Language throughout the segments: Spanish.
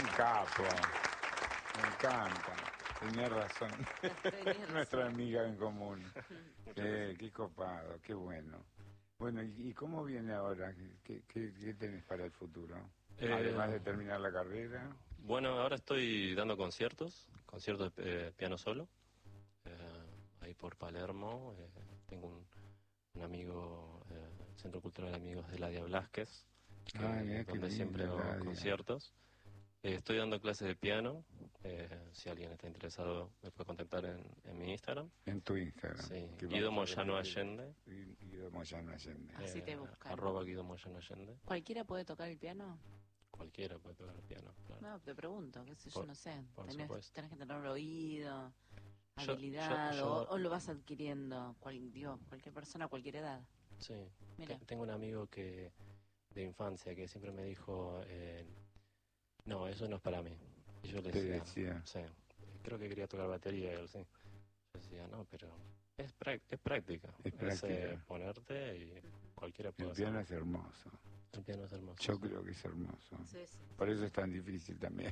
capo. Me encanta. Tenía razón. Nuestra amiga en común. Qué copado, qué bueno. Bueno, ¿y cómo viene ahora? ¿Qué tenés para el futuro? Además de terminar la carrera. Bueno, ahora estoy dando conciertos de piano solo, ahí por Palermo. Tengo un amigo, Centro Cultural de Amigos de Ladia Blasquez, donde siempre hago conciertos. Estoy dando clases de piano. Si alguien está interesado me puede contactar en mi Instagram. En tu Instagram. Sí, Guido Moyano Allende. Guido Moyano Allende. Así te buscan. @Guido Moyano Allende. ¿Cualquiera puede tocar el piano? Cualquiera puede tocar el piano, claro. No, te pregunto, qué sé yo, no sé. Tenés que tener un oído, habilidad, o lo vas adquiriendo, cualquier persona a cualquier edad. Sí. Mira. Tengo un amigo de infancia que siempre me dijo, no, eso no es para mí. Y yo le decía, sí, creo que quería tocar batería y él sí. Yo decía, no, pero es práctica. Es práctica. Ponerte y cualquiera puede hacerlo. El piano es hermoso. El piano es hermoso. Yo creo que es hermoso. Sí. Por eso es tan difícil también.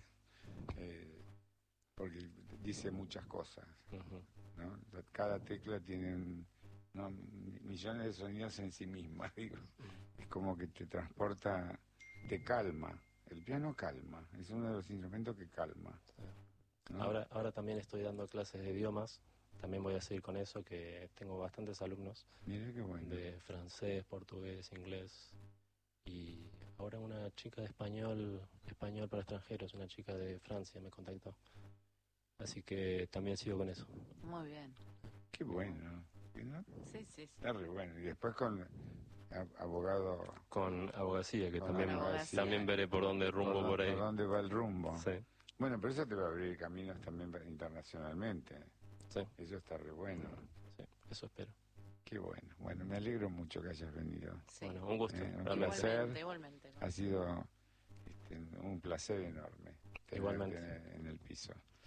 Porque dice muchas cosas. ¿No? Cada tecla tiene millones de sonidos en sí misma. Digo. Es como que te transporta, te calma. El piano calma, es uno de los instrumentos que calma. ¿No? Ahora también estoy dando clases de idiomas. También voy a seguir con eso, que tengo bastantes alumnos. Mira qué bueno. De francés, portugués, inglés. Y ahora una chica de español para extranjeros, una chica de Francia me contactó. Así que también sigo con eso. Muy bien. Qué bueno, ¿no? Sí. Está re bueno. Y después con abogado... Con abogacía, que también veré por dónde rumbo por ahí. Por dónde va el rumbo. Sí. Bueno, pero eso te va a abrir caminos también internacionalmente. Sí. Eso está re bueno. Sí, eso espero. Qué bueno. Bueno, me alegro mucho que hayas venido. Sí. Bueno, un gusto. Un placer. Igualmente. Ha sido un placer enorme Igualmente. En el piso.